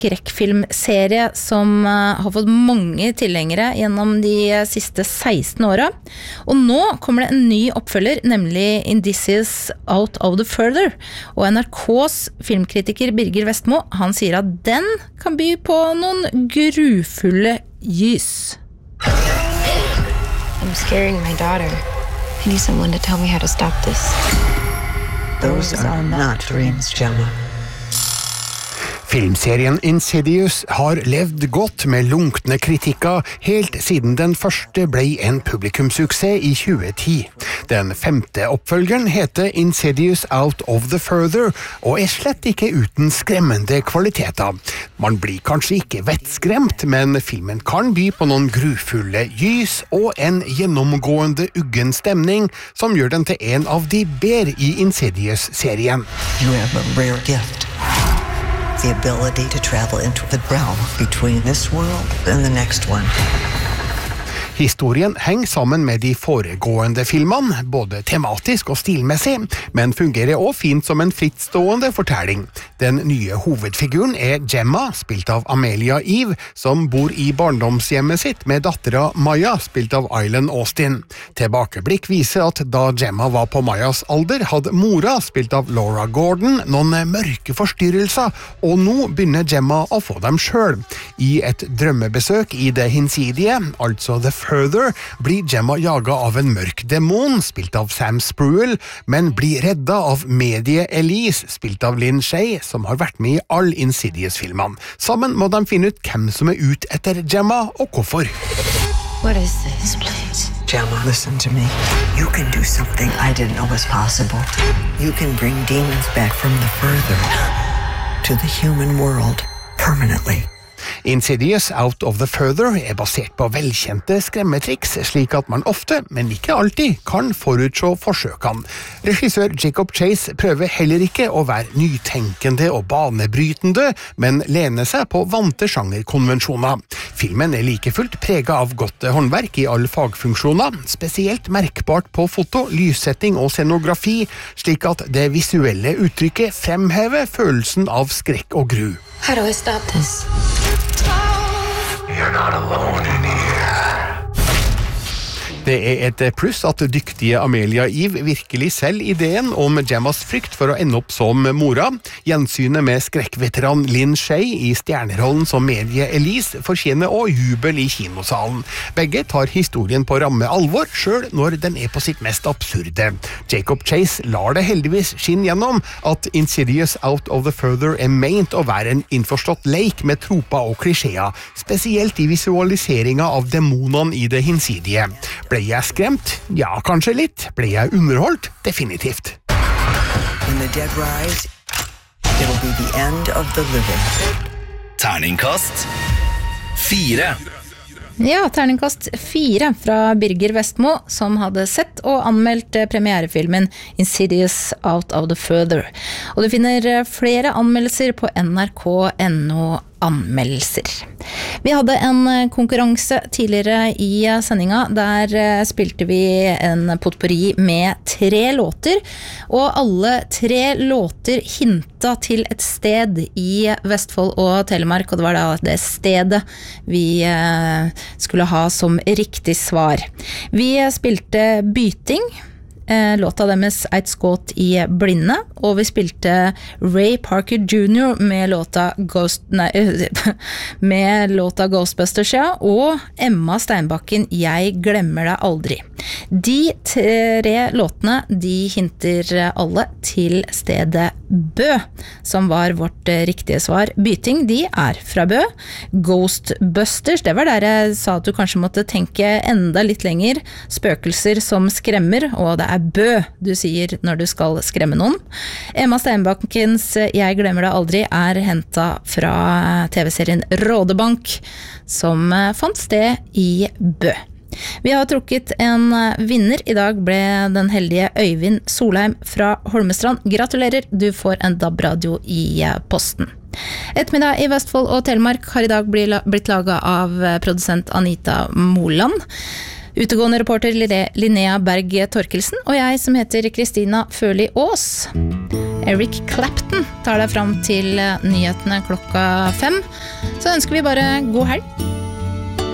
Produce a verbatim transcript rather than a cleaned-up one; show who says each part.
Speaker 1: skrekkfilmserie som har fått mange tilhengere gjennom de siste seksten åra. Og nå kommer det en ny oppfølger, nemlig Insidious Out of the Further. Og N R K's filmkritiker Birger Vestmo, han sier at den kan by på noen grufulle gys.
Speaker 2: I'm scaring my daughter. I need someone to tell me how to stop this.
Speaker 3: Those are not dreams, Gemma.
Speaker 4: Filmserien Insidious har levd godt med lunkne kritikker helt siden den første ble en publikumssuksess i tjue ti. Den femte oppfølgeren heter Insidious Out of the Further og er slett ikke uten skremmende kvaliteter. Man blir kanskje ikke vettskremt, men filmen kan by på noen grufulle gys og en gjennomgående uggen stemning som gjør den til en av de bedre i Insidious-serien.
Speaker 3: You have a rare gift. The ability to travel into the realm between this world and the next one.
Speaker 4: Historien henger sammen med de foregående filmene, både tematisk og stilmessig, men fungerer også fint som en frittstående fortelling. Den nye hovedfiguren er Gemma, spilt av Amelia Eve, som bor i barndomshjemmet sitt med dattera Maya, spilt av Eileen Austin. Tilbakeblikk viser at da Gemma var på Mayas alder, hadde mora, spilt av Laura Gordon, noen mørke forstyrrelser, og nå begynner Gemma å få dem selv. I et drømmebesøk i det hinsidige, altså The Further, blir Gemma jaget av en mørk demon, spilt av Sam Spruill, men blir redda av medie Elise, spilt av Lin Shaye, som har vært med i all Insidious-filmene. Sammen må de finne ut hvem som er ute etter Gemma, og hvorfor.
Speaker 2: What is this place?
Speaker 3: Gemma, listen to me. You can do something I didn't know was possible. You can bring demons back from the Further to the human world permanently.
Speaker 4: Insidious Out of the Further er basert på velkjente skremmetriks, slik at man ofte, men ikke alltid, kan forutse forsøkene. Regissør Jacob Chase prøver heller ikke å være nytenkende og banebrytende, men lener seg på vante sjangerkonvensjoner. Filmen er like fullt preget av godt håndverk i alle fagfunksjoner, spesielt merkbart på foto, lyssetting og scenografi, slik at det visuelle uttrykket fremhever følelsen av skrekk og gru.
Speaker 2: How do I stop this?
Speaker 5: You're not alone in here.
Speaker 4: Det er et pluss at dyktige Amelia Eve virkelig selv ideen om Gemmas frykt for å ende opp som mora. Gjensynet med skrekkveteran Lin Shaye i stjernerollen som medie Elise fortjener også jubel i kinosalen. Begge tar historien på ramme alvor, selv når den er på sitt mest absurde. Jacob Chase lar det heldigvis skinne gjennom at Insidious Out of the Further er meint å være en innforstått leik med troper og klisjeer, spesielt i visualiseringen av demonene i det hinsidige. Ble jeg skremt? Ja, kanskje litt. Ble jeg underholdt? Definitivt.
Speaker 3: When the dead rise, it'll be the end of the living.
Speaker 6: Terningkast fire.
Speaker 1: Ja, terningkast fire fra Birger Vestmo, som hadde sett og anmeldt premierefilmen Insidious Out of the Further. Og du finner flere anmeldelser på N R K punktum N O anmeldelser. Vi hadde en konkurranse tidligere i sendinga, der spilte vi en potpourri med tre låter, og alle tre låter hinta til et sted i Vestfold og Telemark, og det var da det stedet vi skulle ha som riktig svar. Vi spilte Byting, låta deres Eit skåt i blinde, og vi spilte Ray Parker junior med låta Ghost, nei, med låta Ghostbusters, ja, og Emma Steinbakken Jeg glemmer deg aldri. De tre låtene, de hinter alle til stedet Bø, som var vårt riktige svar. Byting, de er fra Bø. Ghostbusters, det var der jeg sa at du kanskje måtte tenke enda litt lenger. Spøkelser som skremmer, og det er Bø du sier når du skal skremme noen. Emma Steinbakkens Jeg glemmer deg aldri er hentet fra T V-serien Rådebank, som fant sted i Bø. Vi har trukket en vinner. I dag ble den heldige Øyvind Solheim fra Holmestrand. Gratulerer, du får en D A B-radio i posten. Ettermiddag i Vestfold og Telemark har i dag blitt laget av produsent Anita Moland. Utegående reporter Linnea Berg Torkelsen og jeg som heter Kristina Føli Ås. Eric Clapton tar deg fram til nyhetene klokka fem. Så ønsker vi bare god helg.